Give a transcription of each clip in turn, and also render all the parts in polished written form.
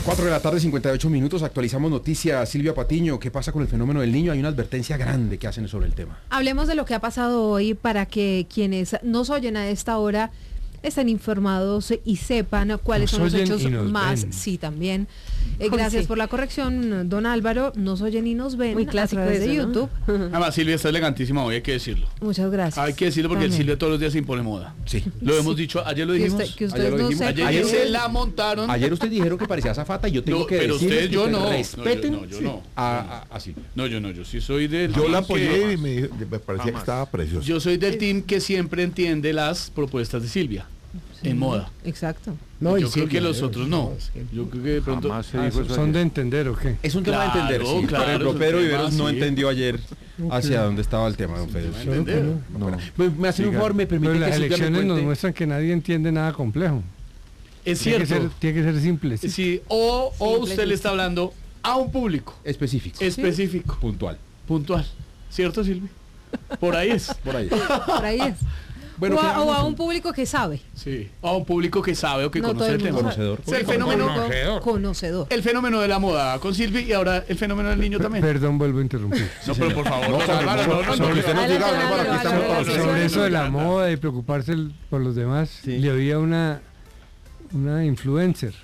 4 de la tarde, 58 minutos, actualizamos noticias. Silvia Patiño, ¿qué pasa con el fenómeno del Niño? Hay una advertencia grande que hacen sobre el tema. Hablemos de lo que ha pasado hoy para que quienes nos oyen a esta hora estén informados y sepan cuáles son los hechos más. Ven. Sí, también. Gracias por la corrección, don Álvaro. Nos oyen y nos ven Muy clásico a través de eso, ¿no? YouTube. Además, Silvia está elegantísima hoy, hay que decirlo. Muchas gracias. Hay que decirlo porque También. el Silvia todos los días se impone moda. Sí. Lo hemos dicho, ayer lo Que dijimos. usted- que Ayer ustedes lo no dijimos. sepan Ayer Ayer se se la montaron. Ayer ustedes dijeron que parecía azafata y yo tengo No, que pero decirles usted, que yo ustedes no. respeten No, yo no. a Silvia. No, yo sí soy del Yo team la que- apoyé y me parecía que estaba preciosa. Yo soy del team que siempre entiende las propuestas de Silvia en moda. Exacto. No, Yo y creo Silvia, que los otros no. Yo creo que de pronto Jamás se dijo eso. ¿Son de entender o qué? Es un tema de Claro, entender, sí. claro, Por ejemplo, es un Pedro tema, Viveros no sí. entendió ayer hacia dónde estaba el tema, don Pedro. ¿entender? No. Me hacen un favor, me Pero permite que las Silvia me elecciones nos cuente. muestran que nadie entiende nada complejo. Es Tiene cierto. que ser simple. ¿sí? Sí, o usted le está hablando a un público Específico. específico, Puntual. puntual. ¿Cierto, Silvia? Por ahí es. Por ahí. Por ahí es. Bueno, o quedamos a en- un público que sabe. Sí. A un público que sabe o que No todo conoce el el tema. mundo Conocedor. Es el fenómeno, Conocedor. el fenómeno de la moda con Silvia y ahora el fenómeno del niño también. Perdón, vuelvo a interrumpir. No, pero por favor, No, don Álvaro, no, sobre usted nos diga, Adelante, Álvaro, aquí estamos Álvaro, para Álvaro. usted. Sobre eso de la moda y preocuparse por los demás, Sí. le oía una influencer.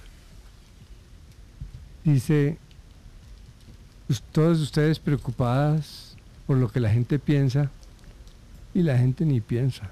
Dice, todos ustedes preocupadas por lo que la gente piensa y la gente ni piensa.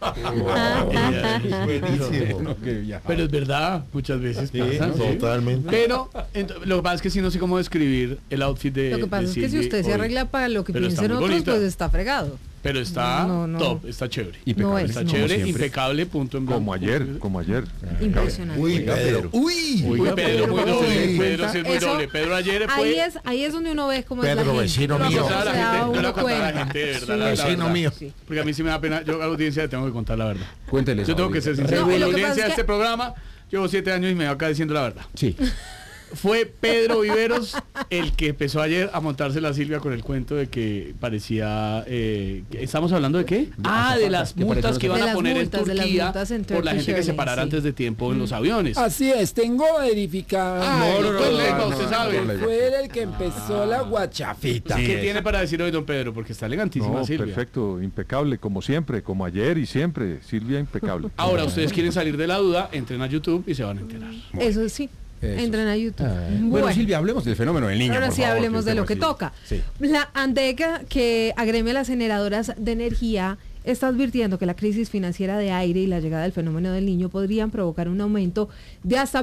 Buenísimo. No, que ya. Pero es verdad, muchas veces Sí, pasa. ¿sí? totalmente. Pero lo que pasa es que sí no sé cómo describir el outfit de Lo que pasa de es que si Silvi usted se hoy. arregla para lo que Pero está piensen muy otros, bonita. pues está fregado. Pero está No. top, está chévere. Impecable, No es, Está no. chévere, como siempre. impecable, punto en blanco. Como ayer. Impresionante. Uy, Oiga, Pedro. Uy. Uy, Oiga, Pedro, muy Pedro, doble. ¿se Pedro cuenta? sí es muy Eso- doble. Pedro ayer fue. Ahí es donde uno ve cómo es la Pedro, gente. vecino No, mío. o sea, la Se da gente, no uno le voy a contar a la cuenta. gente, de verdad, Sí. la Vecino verdad. mío. Sí. Porque a mí sí me da pena, yo a la audiencia le tengo que contar la verdad. Cuéntele. Yo tengo que ser sincero. No, Con y la lo que pasa audiencia de es que- este programa, llevo 7 años y me va acá diciendo la verdad. Sí. Fue Pedro Viveros el que empezó ayer a montarse la Silvia con el cuento de que parecía... ¿estamos hablando de qué? De las que multas parecen que los- van De a las poner multas, de en las Turquía multas en por la Turkish gente que se Airlines, parara sí. antes de tiempo en los aviones. Así es, tengo verificado. No, lengua, usted sabe. Fue el que empezó la guachafita. ¿Qué tiene para decir hoy don Pedro? Porque está elegantísima No, Silvia. perfecto, impecable, como siempre, como ayer y siempre. Silvia impecable. Ahora, ustedes quieren salir de la duda, entren a YouTube y se van a enterar. Eso sí. Eso Entren a YouTube. Bueno, Silvia, hablemos del fenómeno del niño. Ahora por sí favor, hablemos de usted lo que sí. toca. Sí. La ANDEC, que agremia las generadoras de energía, está advirtiendo que la crisis financiera de aire y la llegada del fenómeno del niño podrían provocar un aumento de hasta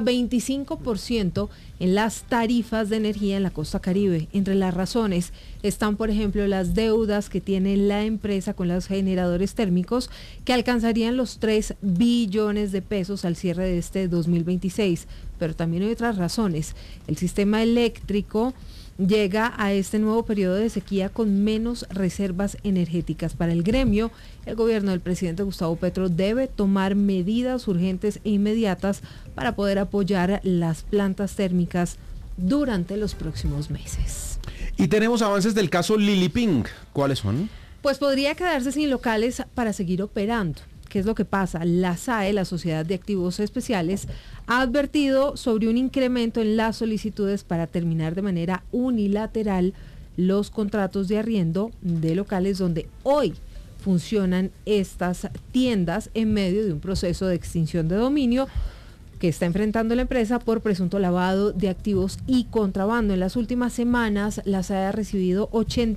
25% en las tarifas de energía en la costa Caribe. Entre las razones están, por ejemplo, las deudas que tiene la empresa con los generadores térmicos, que alcanzarían los 3 billones de pesos al cierre de este 2026. Pero también hay otras razones. El sistema eléctrico llega a este nuevo periodo de sequía con menos reservas energéticas. Para el gremio, el gobierno del presidente Gustavo Petro debe tomar medidas urgentes e inmediatas para poder apoyar las plantas térmicas durante los próximos meses. Y tenemos avances del caso Lili Pink. ¿Cuáles son? Pues podría quedarse sin locales para seguir operando. ¿Qué es lo que pasa? La SAE, la Sociedad de Activos Especiales, ha advertido sobre un incremento en las solicitudes para terminar de manera unilateral los contratos de arriendo de locales donde hoy funcionan estas tiendas en medio de un proceso de extinción de dominio que está enfrentando la empresa por presunto lavado de activos y contrabando. En las últimas semanas, la SAE ha recibido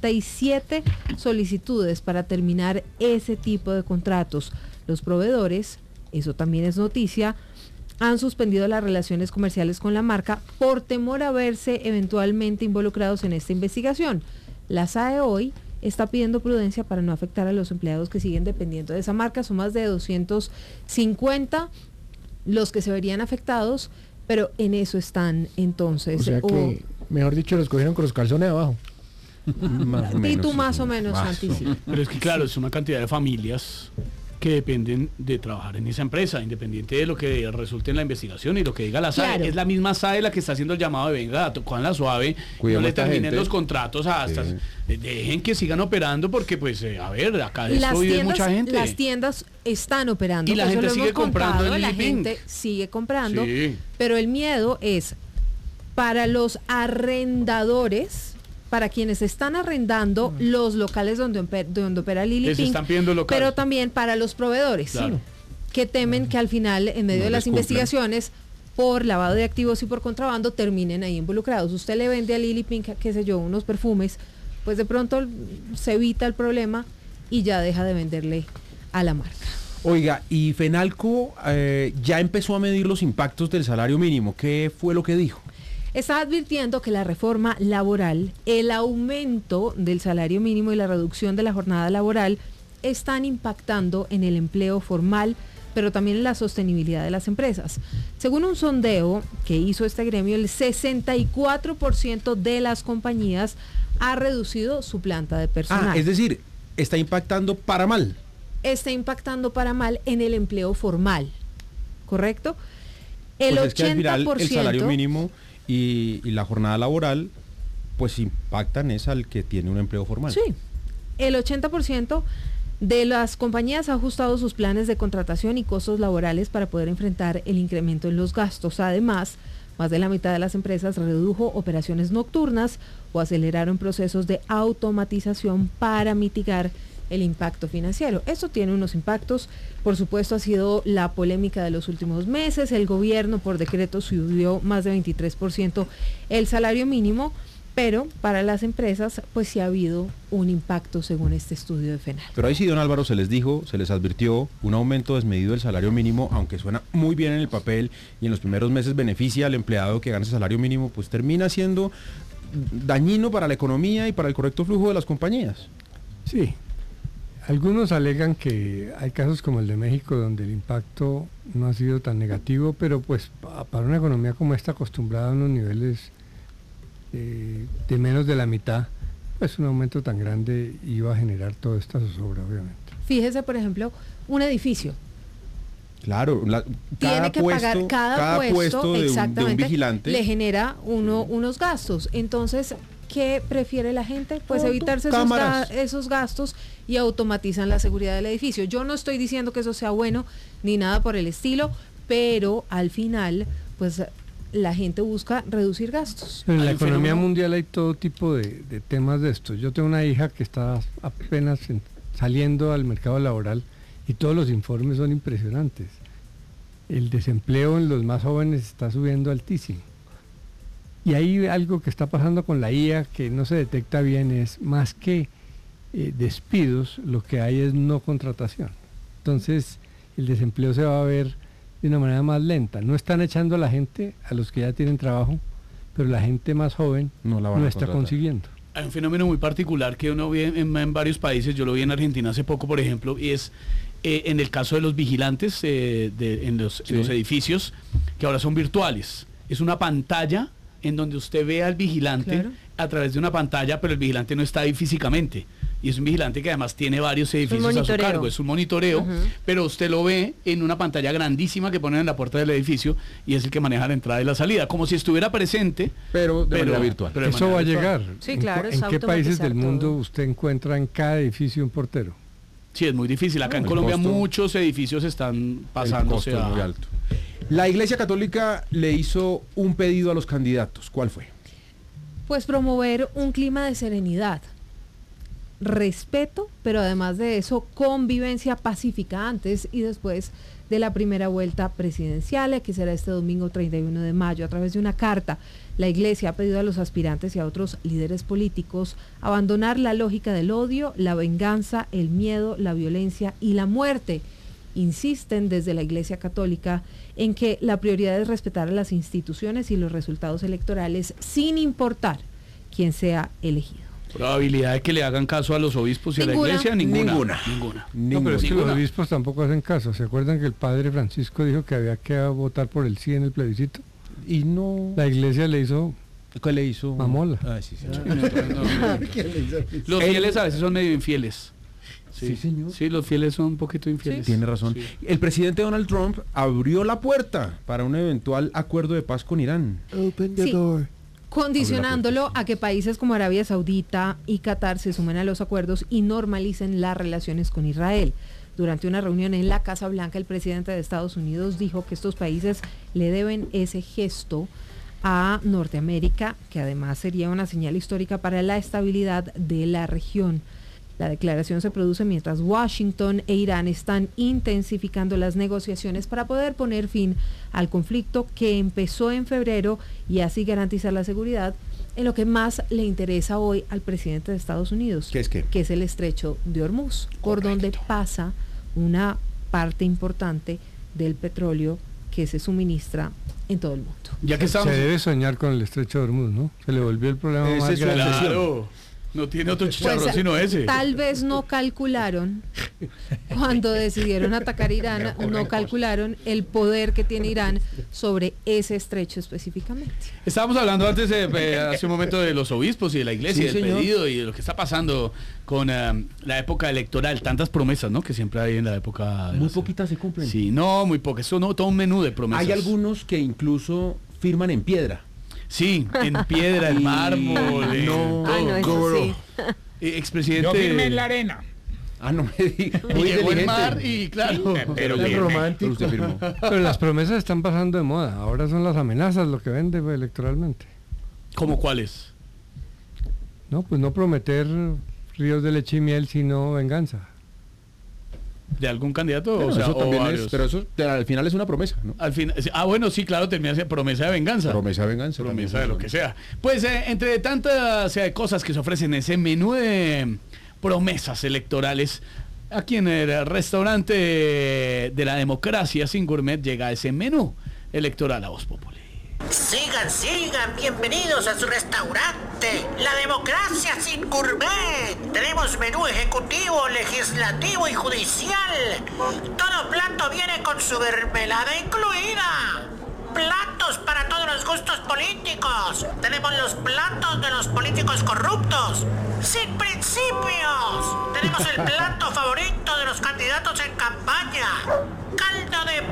87 solicitudes para terminar ese tipo de contratos. Los proveedores, eso también es noticia, han suspendido las relaciones comerciales con la marca por temor a verse eventualmente involucrados en esta investigación. La SAE hoy está pidiendo prudencia para no afectar a los empleados que siguen dependiendo de esa marca. Son más de 250 los que se verían afectados, pero en eso están entonces. O sea que, mejor dicho, los cogieron con los calzones abajo. Más o Y menos, tú sí, más sí. o menos, Más o Santi. menos. Pero es que claro, es una cantidad de familias que dependen de trabajar en esa empresa, independiente de lo que resulte en la investigación y lo que diga la SAE. Claro. Es la misma SAE la que está haciendo el llamado de venga, con la suave, Cuidemos no le esta terminen gente. los contratos hasta Sí. dejen que sigan operando porque pues a ver, acá de esto vive mucha gente. Las tiendas están operando. Y la por eso gente lo sigue hemos comprando contado, en la Lili Pink. gente sigue comprando, Sí. pero el miedo es para los arrendadores, para quienes están arrendando los locales donde opera Lili Les Pink, están pidiendo local. pero también para los proveedores, Claro. que temen que al final, en medio No de les las cumplan. investigaciones por lavado de activos y por contrabando, terminen ahí involucrados. Usted le vende a Lili Pink, qué sé yo, unos perfumes, pues de pronto se evita el problema y ya deja de venderle a la marca. Oiga, y Fenalco ya empezó a medir los impactos del salario mínimo. ¿Qué fue lo que dijo? Está advirtiendo que la reforma laboral, el aumento del salario mínimo y la reducción de la jornada laboral están impactando en el empleo formal, pero también en la sostenibilidad de las empresas. Según un sondeo que hizo este gremio, el 64% de las compañías ha reducido su planta de personal. Es decir, está impactando para mal. Está impactando para mal en el empleo formal, ¿correcto? El Pues es que al final 80%, el salario mínimo y la jornada laboral pues impactan es al que tiene un empleo formal. sí, el 80% de las compañías ha ajustado sus planes de contratación y costos laborales para poder enfrentar el incremento en los gastos. Además, más de la mitad de las empresas redujo operaciones nocturnas o aceleraron procesos de automatización para mitigar el impacto financiero. Esto tiene unos impactos, por supuesto ha sido la polémica de los últimos meses. El gobierno por decreto subió más de 23% el salario mínimo, pero para las empresas pues sí ha habido un impacto según este estudio de FENAL. Pero ahí sí, don Álvaro, se les dijo, se les advirtió un aumento desmedido del salario mínimo, aunque suena muy bien en el papel y en los primeros meses beneficia al empleado que gana ese salario mínimo, pues termina siendo dañino para la economía y para el correcto flujo de las compañías. Sí. Algunos alegan que hay casos como el de México donde el impacto no ha sido tan negativo, pero pues para una economía como esta acostumbrada a unos niveles de menos de la mitad, pues un aumento tan grande iba a generar toda esta zozobra, obviamente. Fíjese, por ejemplo, un edificio. Claro, Tiene que pagar cada puesto de un exactamente, vigilante le genera unos gastos. Entonces, ¿qué prefiere la gente? Pues evitarse esos gastos y automatizan la seguridad del edificio. Yo no estoy diciendo que eso sea bueno ni nada por el estilo, pero al final, pues la gente busca reducir gastos. En la Hay un economía fenómeno- mundial hay todo tipo de temas de estos. Yo tengo una hija que está apenas saliendo al mercado laboral y todos los informes son impresionantes. El desempleo en los más jóvenes está subiendo altísimo. Y hay algo que está pasando con la IA que no se detecta bien, es más que despidos, lo que hay es no contratación. Entonces el desempleo se va a ver de una manera más lenta. No están echando a la gente, a los que ya tienen trabajo, pero la gente más joven no la van no a está contratar. consiguiendo. Hay un fenómeno muy particular que uno ve en varios países, yo lo vi en Argentina hace poco, por ejemplo, y es en el caso de los vigilantes en los edificios, que ahora son virtuales. Es una pantalla en donde usted ve al vigilante Claro. a través de una pantalla, pero el vigilante no está ahí físicamente. Y es un vigilante que además tiene varios edificios a su monitoreo. cargo, es un monitoreo, pero usted lo ve en una pantalla grandísima que ponen en la puerta del edificio y es el que maneja la entrada y la salida, como si estuviera presente, Pero de manera virtual. pero de Eso va a manera virtual. llegar. Sí, claro, es ¿En qué países automatizar del mundo todo. usted encuentra en cada edificio un portero? Sí, es muy difícil. Acá en el Colombia costo- muchos edificios están El pasándose costo es a... muy alto. La Iglesia Católica le hizo un pedido a los candidatos. ¿Cuál fue? Pues promover un clima de serenidad, respeto, pero además de eso, convivencia pacífica antes y después de la primera vuelta presidencial, que será este domingo 31 de mayo. A través de una carta, la Iglesia ha pedido a los aspirantes y a otros líderes políticos abandonar la lógica del odio, la venganza, el miedo, la violencia y la muerte. Insisten desde la Iglesia Católica en que la prioridad es respetar a las instituciones y los resultados electorales sin importar quién sea elegido. Probabilidad de que le hagan caso a los obispos y a la Ninguna. iglesia, ninguna. No, pero es que los Ninguna. obispos tampoco hacen caso. ¿Se acuerdan que el padre Francisco dijo que había que votar por el sí en el plebiscito? Y no... La iglesia le hizo ¿Qué le hizo? Mamola. Sí. Los fieles a veces son medio infieles. Sí, señor. Sí, los fieles son un poquito infieles. Tiene razón. Sí. El presidente Donald Trump abrió la puerta para un eventual acuerdo de paz con Irán. Open the Sí. door. Condicionándolo a que países como Arabia Saudita y Qatar se sumen a los acuerdos y normalicen las relaciones con Israel. Durante una reunión en la Casa Blanca, el presidente de Estados Unidos dijo que estos países le deben ese gesto a Norteamérica, que además sería una señal histórica para la estabilidad de la región. La declaración se produce mientras Washington e Irán están intensificando las negociaciones para poder poner fin al conflicto que empezó en febrero y así garantizar la seguridad en lo que más le interesa hoy al presidente de Estados Unidos, ¿Qué es qué? que es el estrecho de Hormuz, por donde pasa una parte importante del petróleo que se suministra en todo el mundo. Ya que estamos... Se debe soñar con el estrecho de Hormuz, ¿no? Se le volvió el problema Ese más es su grande. obsesión. Claro, no tiene otro chicharrón Pues, sino ese. Tal vez no calcularon, cuando decidieron atacar Irán, no calcularon el poder que tiene Irán sobre ese estrecho específicamente. Estábamos hablando antes, hace un momento, de los obispos y de la iglesia, Sí, del señor. pedido y de lo que está pasando con la época electoral. Tantas promesas, ¿no? Que siempre hay en la época... de Muy las- poquitas se cumplen. Sí, no, muy pocas. Eso no, todo un menú de promesas. Hay algunos que incluso firman en piedra. Sí, en piedra, en mármol, en No. todo. Ay, no, eso sí. Expresidente... Yo firmé en la arena. Ah, no me diga. Y Muy llegó el inteligente. mar y claro... Pero bien, bien romántico. pero usted firmó. Pero las promesas están pasando de moda. Ahora son las amenazas lo que vende electoralmente. ¿Cómo cuáles? No, pues no prometer ríos de leche y miel, sino venganza. ¿De algún candidato? Bueno, o sea, eso o también varios. es, pero eso al final es una promesa, ¿no? Al fin, bueno, sí, claro, termina siendo promesa de venganza. Promesa de venganza. Promesa de también lo que sea. Pues entre tantas cosas que se ofrecen en ese menú de promesas electorales, aquí en el restaurante de la democracia sin gourmet llega ese menú electoral a Voz Populi. Sigan, sigan, bienvenidos a su restaurante, La Democracia sin Gourmet. Tenemos menú ejecutivo, legislativo y judicial. Todo plato viene con su mermelada incluida. Platos para todos los gustos políticos. Tenemos los platos de los políticos corruptos, sin principios. Tenemos el plato favorito de los candidatos en campaña, caldo de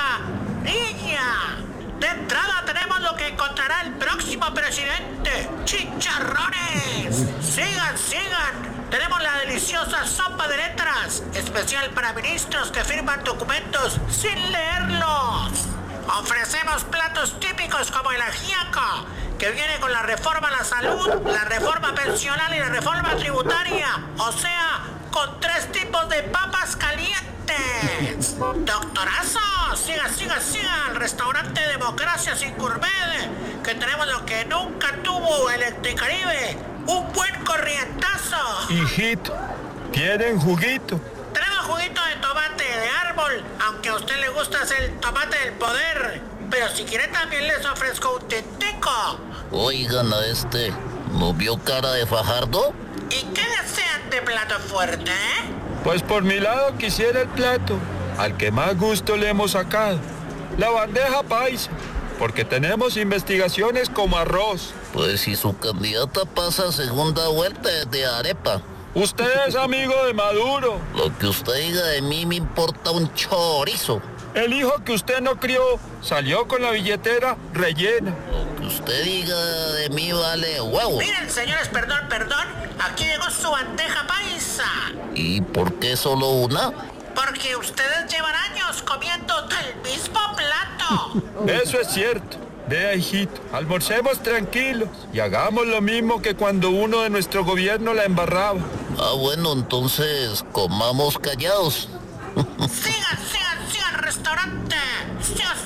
pajarilla. De entrada tenemos lo que encontrará el próximo presidente, chicharrones. Sigan, sigan. Tenemos la deliciosa sopa de letras, especial para ministros que firman documentos sin leerlos. Ofrecemos platos típicos como el ajiaco, que viene con la reforma a la salud, la reforma pensional y la reforma tributaria. O sea, con 3 tipos de papas calientes. Doctorazo, siga, siga, siga al restaurante Democracia sin Gourmet, que tenemos lo que nunca tuvo Electricaribe, un buen corrientazo. Hijito, ¿quieren juguito? Tenemos juguito de tomate de árbol, aunque a usted le gusta es el tomate del poder. Pero si quiere también les ofrezco un tintico. Oigan a este, ¿no vio cara de Fajardo? ¿Y qué desean de plato fuerte, Pues por mi lado quisiera el plato, al que más gusto le hemos sacado. La bandeja paisa, porque tenemos investigaciones como arroz. Pues si su candidata pasa a segunda vuelta es de arepa. Usted es amigo de Maduro. Lo que usted diga de mí me importa un chorizo. El hijo que usted no crió salió con la billetera rellena. Lo que usted diga de mí vale huevo. Miren, señores, perdón, aquí llegó su bandeja paisa. ¿Y por qué solo una? Porque ustedes llevan años comiendo el mismo plato. Eso es cierto. Vea, hijito, almorcemos tranquilos y hagamos lo mismo que cuando uno de nuestro gobierno la embarraba. Ah, bueno, entonces comamos callados. Sigan, restaurante. Sigan.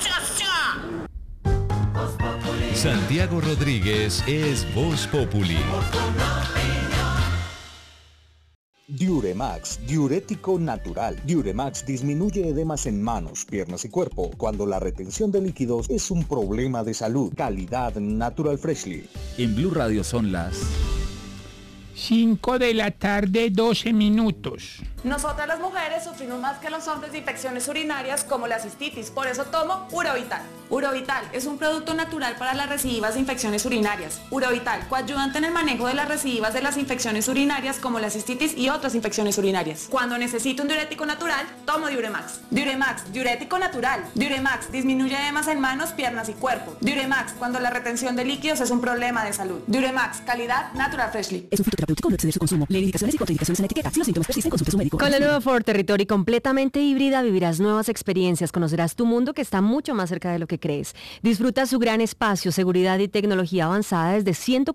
Santiago Rodríguez es Voz Populi. Diuremax, diurético natural. Diuremax disminuye edemas en manos, piernas y cuerpo cuando la retención de líquidos es un problema de salud. Calidad Natural Freshly. En Blue Radio son las 5 de la tarde, 12 minutos. Nosotras las mujeres sufrimos más que los hombres de infecciones urinarias como la cistitis, por eso tomo Urovital. Urovital es un producto natural para las recidivas de infecciones urinarias. Urovital, coayudante en el manejo de las recidivas de las infecciones urinarias como la cistitis y otras infecciones urinarias. Cuando necesito un diurético natural, tomo Diuremax. Diuremax, diurético natural. Diuremax, disminuye edemas en manos, piernas y cuerpo. Diuremax, cuando la retención de líquidos es un problema de salud. Diuremax, calidad Natural Freshly. Es un fitoterapéutico, no exceder su consumo. Lee indicaciones y contraindicaciones en la etiqueta. Si los síntomas persisten, consulte a su médico. médico. Con la nueva Ford Territory completamente híbrida vivirás nuevas experiencias, conocerás tu mundo que está mucho más cerca de lo que crees. Disfruta su gran espacio, seguridad y tecnología avanzada desde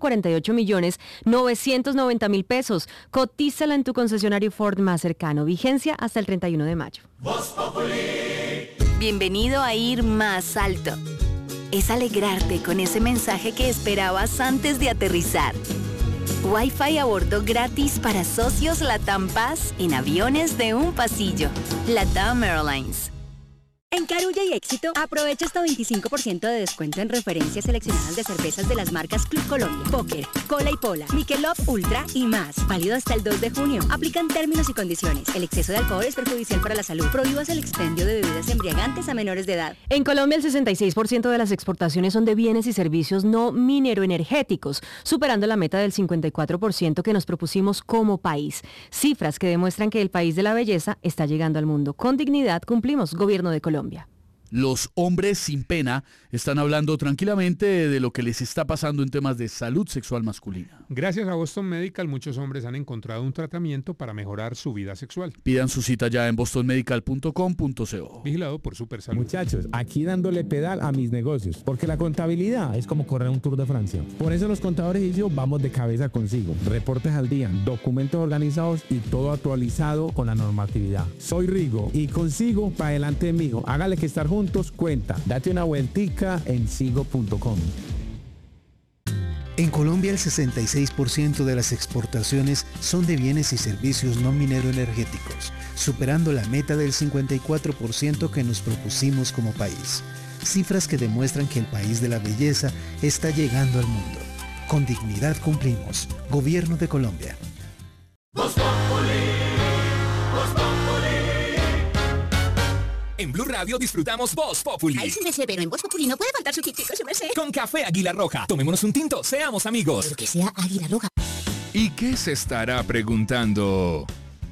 148.990.000 pesos. Cotízala en tu concesionario Ford más cercano. Vigencia hasta el 31 de mayo. Bienvenido a Ir Más Alto. Es alegrarte con ese mensaje que esperabas antes de aterrizar. Wi-Fi a bordo gratis para socios LATAM Paz en aviones de un pasillo. LATAM Airlines. En Carulla y Éxito, aprovecha hasta 25% de descuento en referencias seleccionadas de cervezas de las marcas Club Colombia, Póker, Cola y Pola, Michelob Ultra y más. Válido hasta el 2 de junio. Aplican términos y condiciones. El exceso de alcohol es perjudicial para la salud. Prohíbas el expendio de bebidas embriagantes a menores de edad. En Colombia, el 66% de las exportaciones son de bienes y servicios no mineroenergéticos, superando la meta del 54% que nos propusimos como país. Cifras que demuestran que el país de la belleza está llegando al mundo. Con dignidad cumplimos, Gobierno de Colombia. Los hombres sin pena están hablando tranquilamente de lo que les está pasando en temas de salud sexual masculina. Gracias a Boston Medical, muchos hombres han encontrado un tratamiento para mejorar su vida sexual. Pidan su cita ya en bostonmedical.com.co. Vigilado por Supersalud. Muchachos, aquí dándole pedal a mis negocios, porque la contabilidad es como correr un Tour de Francia. Por eso los contadores y yo vamos de cabeza consigo. Reportes al día, documentos organizados y todo actualizado con la normatividad. Soy Rigo y consigo para adelante mío. Hágale que estar juntos cuenta. Date una vueltica en sigo.com. En Colombia el 66% de las exportaciones son de bienes y servicios no mineroenergéticos, superando la meta del 54% que nos propusimos como país. Cifras que demuestran que el país de la belleza está llegando al mundo. Con dignidad cumplimos. Gobierno de Colombia. En Blue Radio disfrutamos Voz Populi. Ay, sí, pero en Voz Populi no puede faltar su tintico, sí me sé. Con café Águila Roja. Tomémonos un tinto, seamos amigos. Pero que sea Águila Roja. ¿Y qué se estará preguntando